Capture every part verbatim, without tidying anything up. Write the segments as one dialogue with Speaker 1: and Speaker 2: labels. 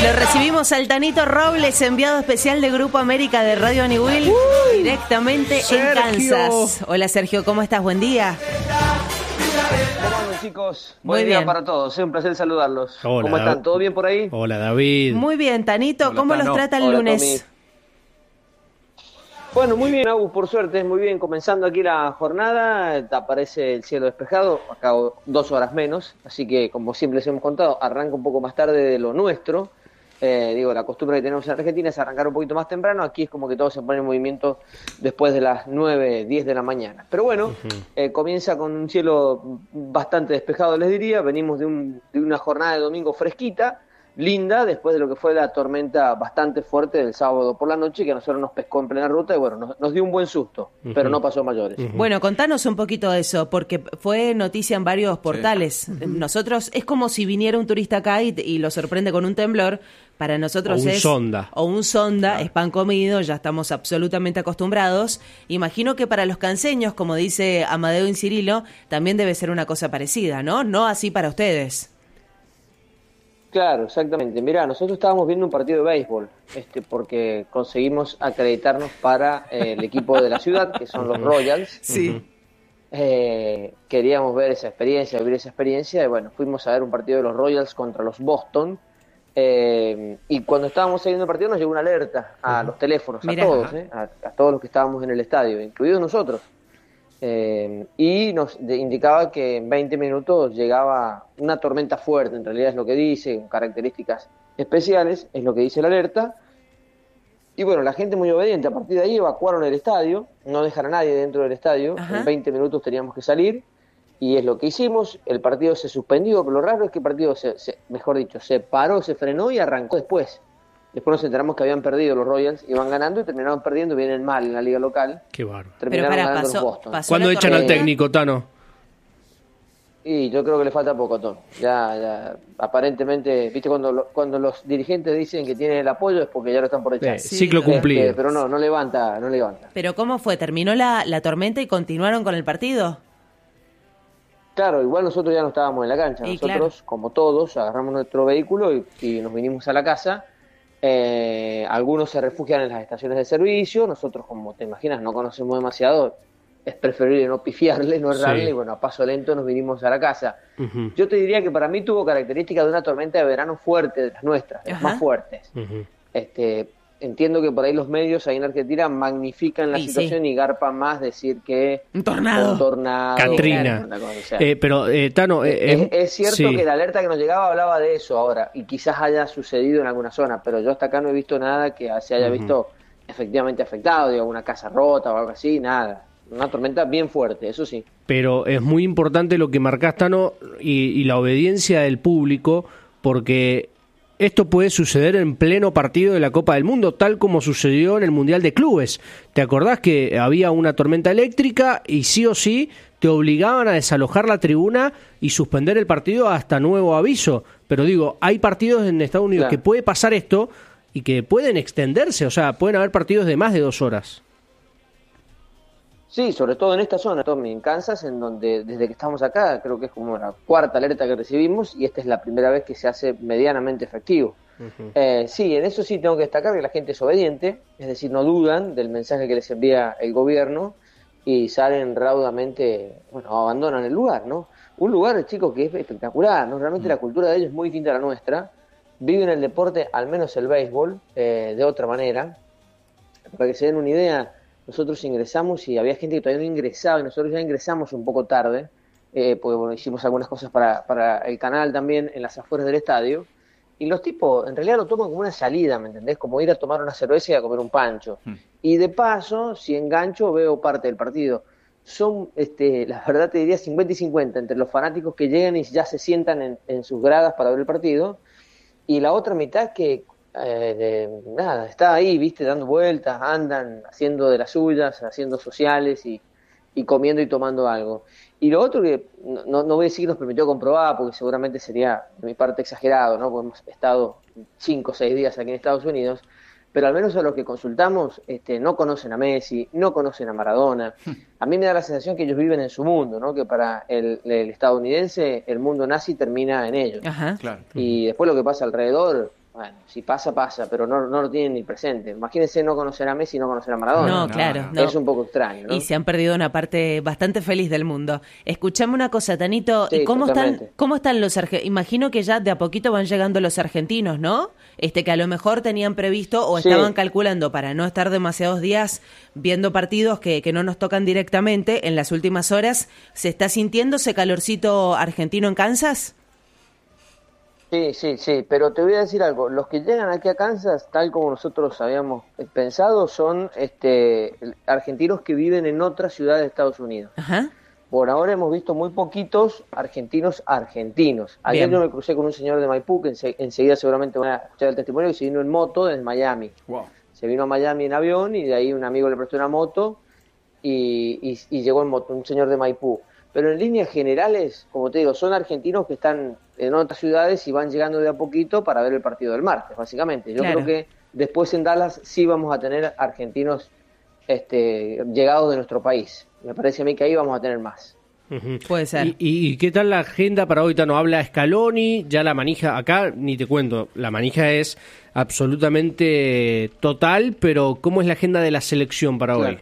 Speaker 1: Lo recibimos al Tanito Robles, enviado especial de Grupo América de Radio Aniwil, uh, directamente Sergio. en Kansas. Hola Sergio, ¿cómo estás? Buen día.
Speaker 2: ¿Cómo andan, chicos? Buen Muy día bien. para todos, es un placer saludarlos.
Speaker 3: Hola,
Speaker 2: ¿Cómo están? ¿Todo bien por ahí?
Speaker 3: Hola David.
Speaker 1: Muy bien, Tanito,
Speaker 2: Hola,
Speaker 1: ¿cómo
Speaker 2: Tano.
Speaker 1: los trata el
Speaker 2: Hola,
Speaker 1: lunes?
Speaker 2: Tommy. Bueno, muy bien, Agus, por suerte, muy bien. Comenzando aquí la jornada, aparece el cielo despejado, acá dos horas menos, así que como siempre les hemos contado, arranca un poco más tarde de lo nuestro. Eh, digo, la costumbre que tenemos en Argentina es arrancar un poquito más temprano, aquí es como que todo se pone en movimiento después de las nueve, diez de la mañana. Pero bueno, uh-huh. eh, comienza con un cielo bastante despejado, les diría, venimos de, un, de una jornada de domingo fresquita, linda, después de lo que fue la tormenta bastante fuerte del sábado por la noche, que a nosotros nos pescó en plena ruta y bueno, nos, nos dio un buen susto, uh-huh. pero no pasó a mayores.
Speaker 1: Uh-huh. Bueno, contanos un poquito de eso, porque fue noticia en varios portales. Sí. Uh-huh. Nosotros, es como si viniera un turista acá y, y lo sorprende con un temblor. Para nosotros
Speaker 3: o un
Speaker 1: es...
Speaker 3: sonda.
Speaker 1: O un sonda, claro. Es pan comido, ya estamos absolutamente acostumbrados. Imagino que para los canseños, como dice Amadeo Incirilo, también debe ser una cosa parecida, ¿no? No así para ustedes.
Speaker 2: Claro, exactamente. Mirá, nosotros estábamos viendo un partido de béisbol, este, porque conseguimos acreditarnos para eh, el equipo de la ciudad, que son los Royals.
Speaker 1: Sí.
Speaker 2: Eh, queríamos ver esa experiencia, vivir esa experiencia, y bueno, fuimos a ver un partido de los Royals contra los Boston. Eh, y cuando estábamos siguiendo el partido nos llegó una alerta a los teléfonos, Mirá, a todos, eh, a, a todos los que estábamos en el estadio, incluidos nosotros. Eh, y nos de, indicaba que en veinte minutos llegaba una tormenta fuerte, en realidad es lo que dice, con características especiales, es lo que dice la alerta. Y bueno, la gente muy obediente, a partir de ahí evacuaron el estadio, no dejan a nadie dentro del estadio, Ajá. en veinte minutos teníamos que salir, y es lo que hicimos. El partido se suspendió, pero lo raro es que el partido, se, se, mejor dicho, se paró, se frenó y arrancó después. Después nos enteramos que habían perdido los Royals, iban ganando y terminaron perdiendo, vienen mal en la liga local.
Speaker 3: Qué bárbaro.
Speaker 2: Terminaron
Speaker 1: Pero para,
Speaker 2: ganando
Speaker 1: pasó,
Speaker 2: los Boston.
Speaker 3: ¿Cuándo echan al técnico, Tano?
Speaker 2: Y yo creo que le falta poco, Tom. Ya, ya, aparentemente, viste, cuando, lo, cuando los dirigentes dicen que tienen el apoyo es porque ya lo están por echar.
Speaker 3: Sí, ciclo cumplido.
Speaker 2: Este, pero no, no levanta, no levanta.
Speaker 1: ¿Pero cómo fue? ¿Terminó la, la tormenta y continuaron con el partido?
Speaker 2: Claro, igual nosotros ya no estábamos en la cancha.
Speaker 1: Y
Speaker 2: nosotros,
Speaker 1: claro.
Speaker 2: como todos, agarramos nuestro vehículo y, y nos vinimos a la casa. Eh, algunos se refugian en las estaciones de servicio. Nosotros, como te imaginas, no conocemos demasiado. Es preferible no pifiarle, no errarle. Sí. Y bueno, a paso lento nos vinimos a la casa. Uh-huh. Yo te diría que para mí tuvo características de una tormenta de verano fuerte, de las nuestras, de las más fuertes. Uh-huh. Este... Entiendo que por ahí los medios ahí en Argentina magnifican la sí, situación sí. y garpan más decir que...
Speaker 1: Un tornado.
Speaker 2: Un tornado.
Speaker 3: Katrina. Eh, pero, eh, Tano... Eh,
Speaker 2: es, es cierto
Speaker 3: sí.
Speaker 2: que la alerta que nos llegaba hablaba de eso ahora, y quizás haya sucedido en alguna zona, pero yo hasta acá no he visto nada que se haya uh-huh. visto efectivamente afectado, digo, una casa rota o algo así, nada. Una tormenta bien fuerte, eso sí.
Speaker 3: Pero es muy importante lo que marcás, Tano, y, y la obediencia del público, porque... Esto puede suceder en pleno partido de la Copa del Mundo, tal como sucedió en el Mundial de Clubes. ¿Te acordás que había una tormenta eléctrica y sí o sí te obligaban a desalojar la tribuna y suspender el partido hasta nuevo aviso? Pero digo, hay partidos en Estados Unidos claro. que puede pasar esto y que pueden extenderse, o sea, pueden haber partidos de más de dos horas.
Speaker 2: Sí, sobre todo en esta zona, Tommy, en Kansas, en donde desde que estamos acá, creo que es como la cuarta alerta que recibimos y esta es la primera vez que se hace medianamente efectivo. Uh-huh. Eh, sí, en eso sí tengo que destacar que la gente es obediente, es decir, no dudan del mensaje que les envía el gobierno y salen raudamente, bueno, abandonan el lugar, ¿no? Un lugar, chicos, que es espectacular, ¿no? Realmente uh-huh. la cultura de ellos es muy distinta a la nuestra, viven el deporte, al menos el béisbol, eh, de otra manera. Para que se den una idea, nosotros ingresamos y había gente que todavía no ingresaba y nosotros ya ingresamos un poco tarde, eh, porque bueno, hicimos algunas cosas para, para el canal también en las afueras del estadio, y los tipos en realidad lo toman como una salida, ¿me entendés? Como ir a tomar una cerveza y a comer un pancho. Mm. Y de paso, si engancho, veo parte del partido. Son, este, la verdad te diría, cincuenta y cincuenta entre los fanáticos que llegan y ya se sientan en, en sus gradas para ver el partido, y la otra mitad que... Eh, de, nada, está ahí, viste, dando vueltas, andan haciendo de las suyas, haciendo sociales y, y comiendo y tomando algo. Y lo otro que no, no voy a decir que nos permitió comprobar, porque seguramente sería de mi parte exagerado, ¿no? Porque hemos estado cinco o seis días aquí en Estados Unidos, pero al menos a los que consultamos este, no conocen a Messi, no conocen a Maradona. A mí me da la sensación que ellos viven en su mundo, ¿no? Que para el, el estadounidense el mundo nazi termina en ellos.
Speaker 1: Ajá.
Speaker 3: Claro.
Speaker 2: Y después lo que pasa alrededor... bueno, si pasa, pasa, pero no, no lo tienen ni presente. Imagínense no conocer a Messi y no conocer a Maradona.
Speaker 1: No, no claro. No.
Speaker 2: Es un poco extraño, ¿no?
Speaker 1: Y se han perdido una parte bastante feliz del mundo. Escuchame una cosa, Tanito,
Speaker 2: sí,
Speaker 1: ¿cómo
Speaker 2: totalmente.
Speaker 1: están, cómo están los argentinos? Imagino que ya de a poquito van llegando los argentinos, ¿no? Este que a lo mejor tenían previsto o
Speaker 2: sí.
Speaker 1: estaban calculando para no estar demasiados días viendo partidos que, que no nos tocan directamente en las últimas horas. ¿Se está sintiendo ese calorcito argentino en Kansas?
Speaker 2: Sí, sí, sí, pero te voy a decir algo, los que llegan aquí a Kansas, tal como nosotros habíamos pensado, son este argentinos que viven en otras ciudades de Estados Unidos.
Speaker 1: Ajá.
Speaker 2: Por ahora hemos visto muy poquitos argentinos argentinos. Ayer yo me crucé con un señor de Maipú, que ense- enseguida seguramente van a escuchar el testimonio, que se vino en moto desde Miami.
Speaker 4: Wow.
Speaker 2: Se vino a Miami en avión y de ahí un amigo le prestó una moto y, y, y llegó en moto, un señor de Maipú. Pero en líneas generales, como te digo, son argentinos que están en otras ciudades y van llegando de a poquito para ver el partido del martes, básicamente. Yo
Speaker 1: Claro.
Speaker 2: creo que después en Dallas sí vamos a tener argentinos este, llegados de nuestro país. Me parece a mí que ahí vamos a tener más.
Speaker 3: Uh-huh.
Speaker 1: Puede ser.
Speaker 3: ¿Y, y, y qué tal la agenda para hoy? Tano, habla Scaloni, ya la manija, acá ni te cuento, la manija es absolutamente total, pero ¿cómo es la agenda de la selección para
Speaker 2: Claro.
Speaker 3: hoy?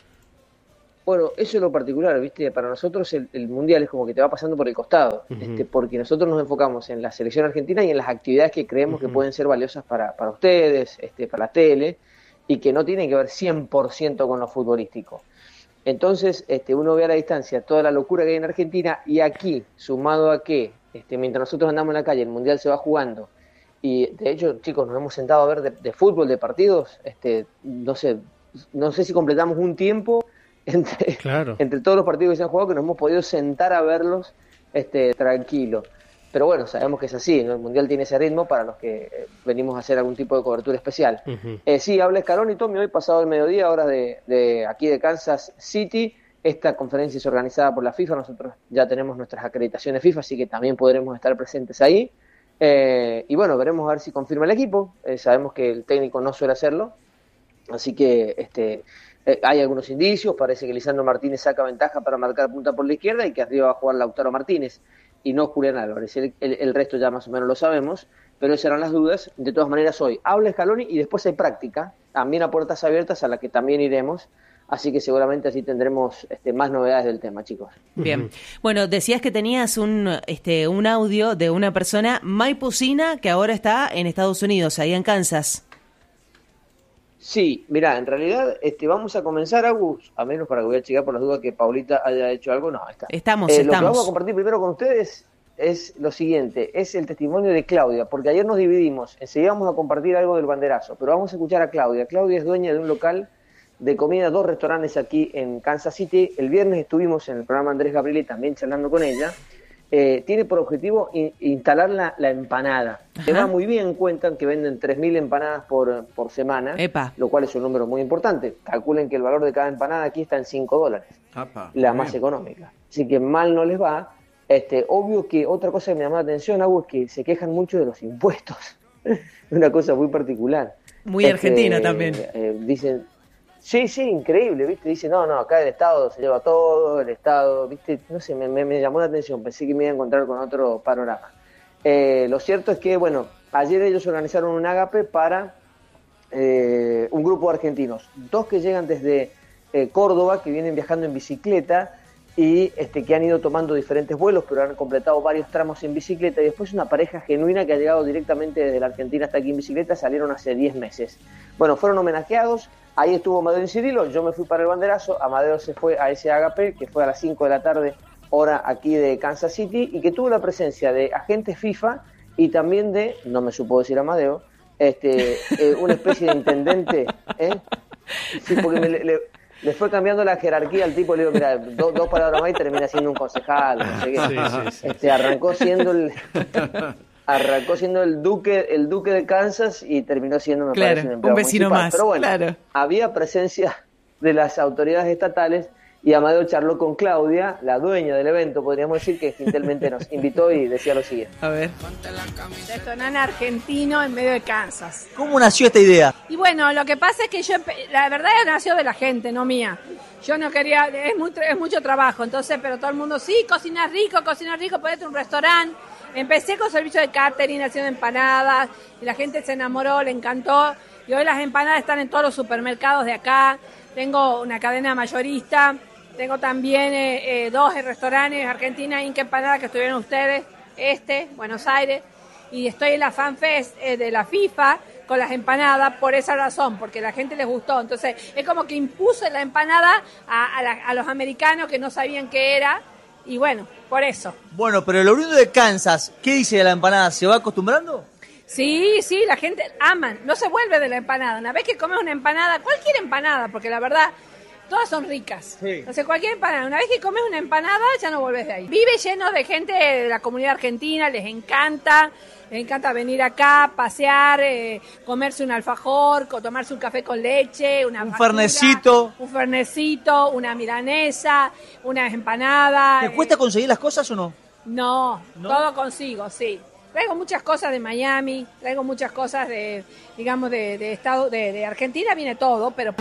Speaker 2: Bueno, eso es lo particular, ¿viste? Para nosotros el, el Mundial es como que te va pasando por el costado,
Speaker 3: Uh-huh.
Speaker 2: este, porque nosotros nos enfocamos en la selección argentina y en las actividades que creemos
Speaker 3: Uh-huh.
Speaker 2: que pueden ser valiosas para, para ustedes, este, para la tele, y que no tienen que ver cien por ciento con lo futbolístico. Entonces, este, uno ve a la distancia toda la locura que hay en Argentina y aquí, sumado a que, este, mientras nosotros andamos en la calle, el Mundial se va jugando, y de hecho, chicos, nos hemos sentado a ver de, de fútbol, de partidos, este, no sé, no sé si completamos un tiempo entre,
Speaker 3: Claro.
Speaker 2: entre todos los partidos que se han jugado que nos hemos podido sentar a verlos este, tranquilo. Pero bueno, sabemos que es así, ¿no? El Mundial tiene ese ritmo para los que eh, venimos a hacer algún tipo de cobertura especial.
Speaker 3: Uh-huh.
Speaker 2: Eh, sí, habla Scaloni, Tommy, hoy pasado el mediodía, horas de, de aquí de Kansas City. Esta conferencia es organizada por la FIFA, nosotros ya tenemos nuestras acreditaciones FIFA, así que también podremos estar presentes ahí. Eh, y bueno, veremos a ver si confirma el equipo. Eh, sabemos que el técnico no suele hacerlo, así que este, eh, hay algunos indicios. Parece que Lisandro Martínez saca ventaja para marcar punta por la izquierda y que arriba va a jugar Lautaro Martínez y no Julián Álvarez. El, el, el resto ya más o menos lo sabemos, pero esas eran las dudas. De todas maneras, hoy habla Scaloni y después hay práctica, también a puertas abiertas, a la que también iremos. Así que seguramente así tendremos este, más novedades del tema, chicos.
Speaker 1: Bien. Bueno, decías que tenías un este un audio de una persona maipucina que ahora está en Estados Unidos, ahí en Kansas.
Speaker 2: Sí, mirá, en realidad este, vamos a comenzar, Agus, a menos para que voy a checar por las dudas que Paulita haya hecho algo. No, está.
Speaker 1: Estamos,
Speaker 2: eh,
Speaker 1: estamos.
Speaker 2: Lo que vamos a compartir primero con ustedes es lo siguiente, es el testimonio de Claudia, porque ayer nos dividimos, enseguida vamos a compartir algo del banderazo, pero vamos a escuchar a Claudia. Claudia es dueña de un local de comida, dos restaurantes aquí en Kansas City. El viernes estuvimos en el programa Andrés Gabrieli también charlando con ella. Eh, tiene por objetivo in- instalar la, la empanada. Se va muy bien, cuentan que venden tres mil empanadas por, por semana,
Speaker 1: Epa.
Speaker 2: lo cual es un número muy importante. Calculen que el valor de cada empanada aquí está en cinco dólares,
Speaker 4: Apa,
Speaker 2: la
Speaker 4: muy
Speaker 2: más
Speaker 4: bien.
Speaker 2: económica. Así que mal no les va. Este, obvio que otra cosa que me llamó la atención, Agus, es que se quejan mucho de los impuestos. Una cosa muy particular.
Speaker 1: Muy argentina también.
Speaker 2: eh, dicen, sí, sí, increíble, ¿viste? Dicen, no, no, acá el Estado se lleva todo, el Estado, ¿viste? No sé, me, me, me llamó la atención, pensé que me iba a encontrar con otro panorama. Eh, lo cierto es que, bueno, ayer ellos organizaron un ágape para eh, un grupo de argentinos, dos que llegan desde eh, Córdoba, que vienen viajando en bicicleta y este, que han ido tomando diferentes vuelos, pero han completado varios tramos en bicicleta, y después una pareja genuina que ha llegado directamente desde la Argentina hasta aquí en bicicleta, salieron hace diez meses. Bueno, fueron homenajeados, ahí estuvo Amadeo Incirilo, yo me fui para el banderazo, Amadeo se fue a ese ágape, que fue a las cinco de la tarde, hora aquí de Kansas City, y que tuvo la presencia de agentes FIFA y también de, no me supo decir Amadeo, este, eh, una especie de intendente, ¿eh? Sí, porque me, le, le, le fue cambiando la jerarquía al tipo, le digo, mira, do, dos palabras más y termina siendo un concejal, no sé qué.
Speaker 3: Sí, sí, sí.
Speaker 2: Este, arrancó siendo el arrancó siendo el duque el duque de Kansas y terminó siendo, me
Speaker 1: Claro,
Speaker 2: parece, un empleado
Speaker 1: un vecino
Speaker 2: municipal.
Speaker 1: más,
Speaker 2: Pero bueno,
Speaker 1: claro.
Speaker 2: había presencia de las autoridades estatales y Amadeo charló con Claudia, la dueña del evento, podríamos decir, que gentilmente nos invitó y decía lo siguiente.
Speaker 1: A ver.
Speaker 5: Restaurante argentino en medio de Kansas.
Speaker 6: ¿Cómo nació esta idea?
Speaker 5: Y bueno, lo que pasa es que yo, empe- la verdad nació de la gente, no mía. Yo no quería, es, muy, tra- es mucho trabajo, entonces, pero todo el mundo, sí, cocinar rico, cocinar rico, ponete un restaurante. Empecé con servicio de catering, haciendo empanadas, y la gente se enamoró, le encantó, y hoy las empanadas están en todos los supermercados de acá. Tengo una cadena mayorista, tengo también eh, eh, dos restaurantes, Argentina Inca Empanada, que estuvieron ustedes, este, Buenos Aires, y estoy en la FanFest eh, de la FIFA con las empanadas por esa razón, porque a la gente les gustó. Entonces es como que impuse la empanada a, a, la, a los americanos que no sabían qué era, y bueno, por eso.
Speaker 4: Bueno, pero el oriundo de Kansas, ¿qué dice de la empanada? ¿Se va acostumbrando?
Speaker 5: Sí, sí, la gente ama, no se vuelve de la empanada. Una vez que comes una empanada, cualquier empanada, porque la verdad, todas son ricas. Sí. Entonces, cualquier empanada, una vez que comes una empanada, ya no volvés de ahí. Vive lleno de gente de la comunidad argentina, les encanta, les encanta venir acá, pasear, eh, comerse un alfajor, tomarse un café con leche, una
Speaker 4: un
Speaker 5: factura,
Speaker 4: fernecito.
Speaker 5: Un fernecito, una milanesa, unas empanadas.
Speaker 4: ¿Te cuesta conseguir las cosas o no?
Speaker 5: No,
Speaker 4: ¿No?
Speaker 5: todo consigo, sí. Traigo muchas cosas de Miami, traigo muchas cosas de, digamos, de, de estado, de, de Argentina viene todo, pero...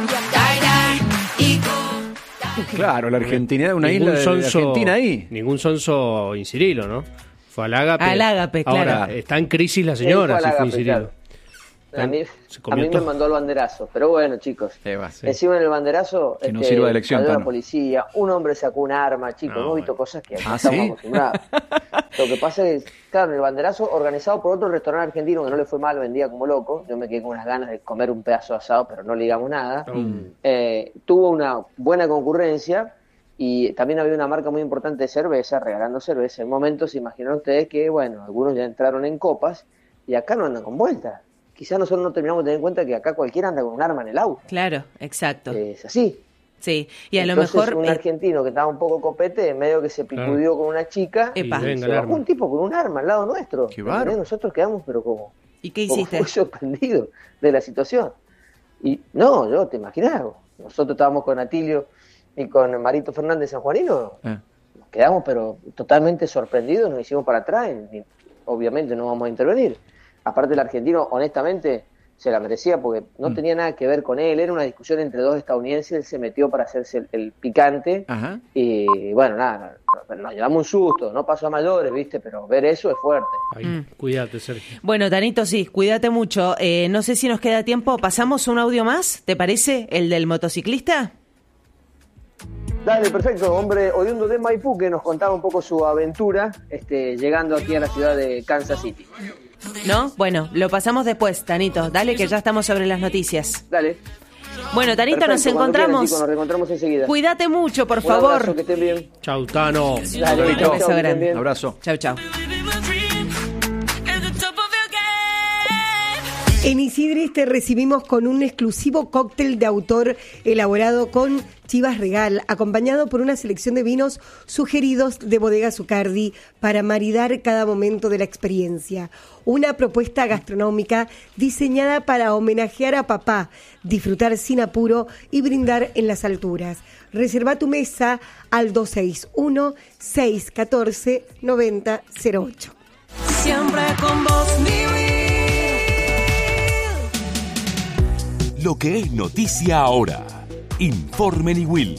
Speaker 6: Claro, la Argentina es una
Speaker 3: Ningún
Speaker 6: isla de,
Speaker 3: sonso,
Speaker 6: de Argentina ahí.
Speaker 3: Ningún sonso Incirilo, ¿no? Fue al Ágape.
Speaker 1: Al Ágape, claro.
Speaker 3: Ahora, está en crisis la señora,
Speaker 2: Sí, fue
Speaker 3: si
Speaker 2: al
Speaker 3: fue
Speaker 2: Ágape,
Speaker 3: Incirilo.
Speaker 2: claro. A mí,
Speaker 3: Se
Speaker 2: a
Speaker 3: comió
Speaker 2: mí me
Speaker 3: todo.
Speaker 2: mandó el banderazo, pero bueno, chicos,
Speaker 6: Eh, va, sí.
Speaker 2: encima en el banderazo
Speaker 6: Que no
Speaker 2: este,
Speaker 6: sirva de elección,
Speaker 2: salió la
Speaker 6: Tano.
Speaker 2: policía, un hombre sacó un arma, chicos,
Speaker 3: No,
Speaker 2: hemos visto
Speaker 3: bueno.
Speaker 2: cosas que no
Speaker 6: ¿Ah,
Speaker 2: estamos
Speaker 6: sí?
Speaker 2: acostumbrados. Lo que pasa es que, claro, el banderazo organizado por otro restaurante argentino que no le fue mal, vendía como loco, yo me quedé con unas ganas de comer un pedazo de asado, pero no ligamos nada, eh, tuvo una buena concurrencia. Y también había una marca muy importante de cerveza, regalando cerveza. En momentos se imaginaron ustedes que, bueno, algunos ya entraron en copas y acá no andan con vueltas. Quizás nosotros no terminamos de tener en cuenta que acá cualquiera anda con un arma en el auto.
Speaker 1: Claro, exacto.
Speaker 2: Es así.
Speaker 1: Sí, y a
Speaker 2: Entonces,
Speaker 1: lo mejor...
Speaker 2: un
Speaker 1: eh,
Speaker 2: argentino que estaba un poco copete, medio que se picudió con una chica,
Speaker 1: Epa.
Speaker 3: Y venga
Speaker 2: se
Speaker 3: el
Speaker 2: bajó
Speaker 3: arma.
Speaker 2: un tipo con un arma al lado nuestro.
Speaker 6: Qué bárbaro.
Speaker 2: ¿Entendés? Nosotros quedamos, pero como,
Speaker 1: ¿Y qué
Speaker 2: como
Speaker 1: hiciste?
Speaker 2: muy sorprendidos de la situación. Y no, yo te imaginas, nosotros estábamos con Atilio y con Marito Fernández Sanjuanino,
Speaker 6: Eh.
Speaker 2: nos quedamos pero totalmente sorprendidos, nos hicimos para atrás y, y obviamente no vamos a intervenir. Aparte el argentino, honestamente, se la merecía porque no
Speaker 6: Mm.
Speaker 2: tenía nada que ver con él, era una discusión entre dos estadounidenses, él se metió para hacerse el, el picante
Speaker 6: Ajá.
Speaker 2: y bueno, nada, nos, nos llevamos un susto, no pasó a mayores, ¿viste? Pero ver eso es fuerte.
Speaker 3: Ay,
Speaker 1: Mm.
Speaker 3: cuídate, Sergio.
Speaker 1: Bueno, Tanito, sí, cuídate mucho. Eh, no sé si nos queda tiempo. ¿Pasamos un audio más? ¿Te parece? ¿El del motociclista?
Speaker 2: Dale, perfecto, hombre oriundo de Maipú que nos contaba un poco su aventura este, llegando aquí a la ciudad de Kansas City.
Speaker 1: ¿No? Bueno, lo pasamos después, Tanito. Dale, que ya estamos sobre las noticias.
Speaker 2: Dale.
Speaker 1: Bueno, Tanito,
Speaker 2: Perfecto,
Speaker 1: nos
Speaker 2: cuando quieran,
Speaker 1: encontramos.
Speaker 2: chicos, nos reencontramos enseguida.
Speaker 1: Cuídate mucho, por
Speaker 2: Un
Speaker 1: favor.
Speaker 2: abrazo, que estén bien.
Speaker 3: Chau, Tano.
Speaker 2: Dale,
Speaker 1: Un
Speaker 2: chau,
Speaker 1: beso
Speaker 2: chau, que estén
Speaker 1: grande.
Speaker 2: bien.
Speaker 6: Un abrazo.
Speaker 1: Chau, chau.
Speaker 7: En Isidris te recibimos con un exclusivo cóctel de autor elaborado con Chivas Regal, acompañado por una selección de vinos sugeridos de Bodega Zucardi para maridar cada momento de la experiencia. Una propuesta gastronómica diseñada para homenajear a papá, disfrutar sin apuro y brindar en las alturas. Reserva tu mesa al dos seis uno, seis uno cuatro, nueve cero cero ocho.
Speaker 8: Siempre con vos, mi
Speaker 9: Lo que es noticia ahora. Informe Niwil.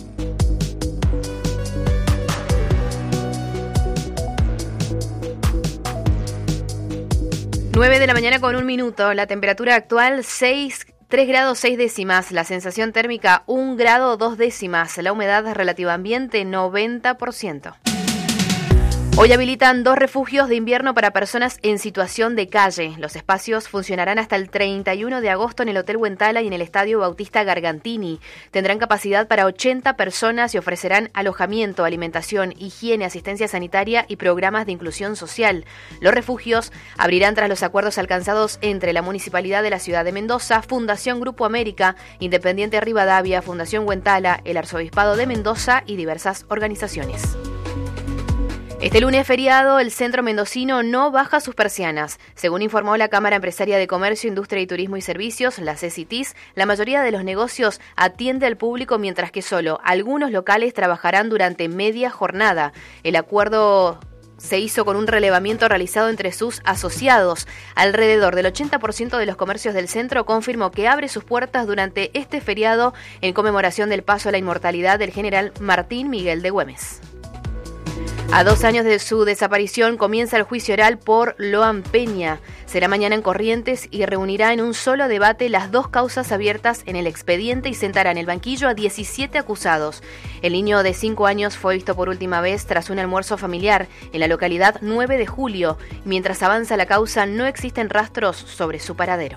Speaker 10: nueve de la mañana con un minuto. La temperatura actual seis, tres grados seis décimas. La sensación térmica un grado dos décimas. La humedad relativa ambiente noventa por ciento. Hoy habilitan dos refugios de invierno para personas en situación de calle. Los espacios funcionarán hasta el treinta y uno de agosto en el Hotel Huentala y en el Estadio Bautista Gargantini. Tendrán capacidad para ochenta personas y ofrecerán alojamiento, alimentación, higiene, asistencia sanitaria y programas de inclusión social. Los refugios abrirán tras los acuerdos alcanzados entre la Municipalidad de la Ciudad de Mendoza, Fundación Grupo América, Independiente Rivadavia, Fundación Huentala, el Arzobispado de Mendoza y diversas organizaciones. Este lunes feriado, el centro mendocino no baja sus persianas. Según informó la Cámara Empresaria de Comercio, Industria y Turismo y Servicios, la C E C I T I S, la mayoría de los negocios atiende al público, mientras que solo algunos locales trabajarán durante media jornada. El acuerdo se hizo con un relevamiento realizado entre sus asociados. Alrededor del ochenta por ciento de los comercios del centro confirmó que abre sus puertas durante este feriado en conmemoración del paso a la inmortalidad del general Martín Miguel de Güemes. A dos años de su desaparición comienza el juicio oral por Loan Peña. Será mañana en Corrientes y reunirá en un solo debate las dos causas abiertas en el expediente y sentará en el banquillo a diecisiete acusados. El niño de cinco años fue visto por última vez tras un almuerzo familiar en la localidad nueve de julio. Mientras avanza la causa, no existen rastros sobre su paradero.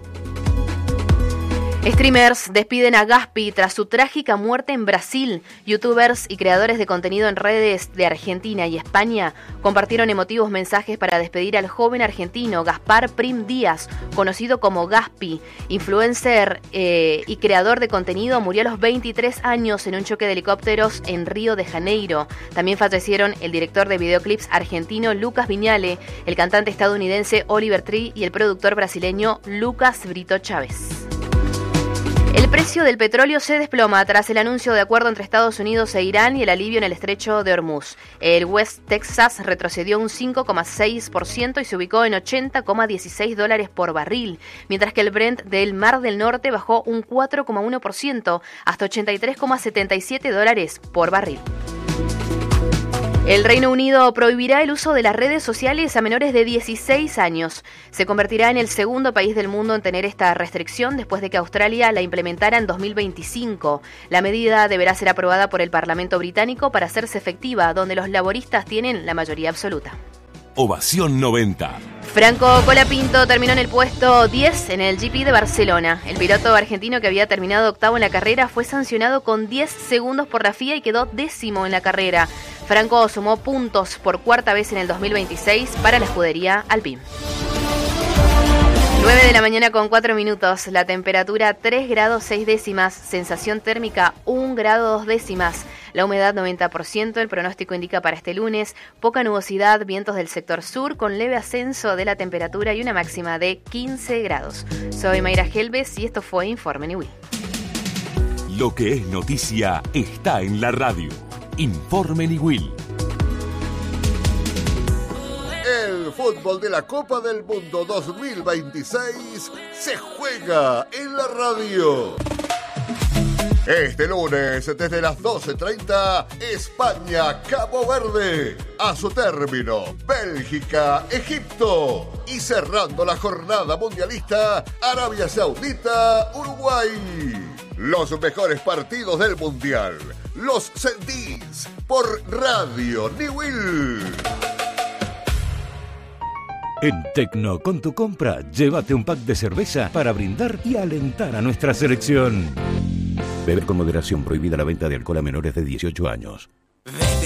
Speaker 10: Streamers despiden a Gaspi tras su trágica muerte en Brasil. Youtubers y creadores de contenido en redes de Argentina y España compartieron emotivos mensajes para despedir al joven argentino Gaspar Prim Díaz, conocido como Gaspi. Influencer eh, y creador de contenido, murió a los veintitrés años en un choque de helicópteros en Río de Janeiro. También fallecieron el director de videoclips argentino Lucas Viñale, el cantante estadounidense Oliver Tree y el productor brasileño Lucas Brito Chávez. El precio del petróleo se desploma tras el anuncio de acuerdo entre Estados Unidos e Irán y el alivio en el estrecho de Hormuz. El West Texas retrocedió un cinco coma seis por ciento y se ubicó en ochenta coma dieciséis dólares por barril, mientras que el Brent del Mar del Norte bajó un cuatro coma uno por ciento hasta ochenta y tres coma setenta y siete dólares por barril. El Reino Unido prohibirá el uso de las redes sociales a menores de dieciséis años. Se convertirá en el segundo país del mundo en tener esta restricción después de que Australia la implementara en dos mil veinticinco. La medida deberá ser aprobada por el Parlamento británico para hacerse efectiva, donde los laboristas tienen la mayoría absoluta.
Speaker 9: Ovación noventa.
Speaker 10: Franco Colapinto terminó en el puesto diez en el G P de Barcelona. El piloto argentino que había terminado octavo en la carrera fue sancionado con diez segundos por la F I A y quedó décimo en la carrera. Franco sumó puntos por cuarta vez en el dos mil veintiséis para la escudería Alpine. nueve de la mañana con cuatro minutos, la temperatura tres grados seis décimas, sensación térmica un grado dos décimas, la humedad noventa por ciento, el pronóstico indica para este lunes poca nubosidad, vientos del sector sur con leve ascenso de la temperatura y una máxima de quince grados. Soy Mayra Helves y esto fue Informe Niwil.
Speaker 9: Lo que es noticia está en la radio. Informe Niwil.
Speaker 11: El fútbol de la Copa del Mundo dos mil veintiséis se juega en la radio. Este lunes, desde las doce treinta, España-Cabo Verde. A su término, Bélgica-Egipto. Y cerrando la jornada mundialista, Arabia Saudita-Uruguay. Los mejores partidos del Mundial los sentís por Radio Niwil.
Speaker 12: En Tecno, con tu compra, llévate un pack de cerveza para brindar y alentar a nuestra selección. Beber con moderación, prohibida la venta de alcohol a menores de dieciocho años.